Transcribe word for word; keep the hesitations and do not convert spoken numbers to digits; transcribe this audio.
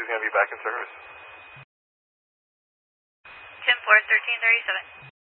is going to be back in service. ten four, thirteen thirty-seven.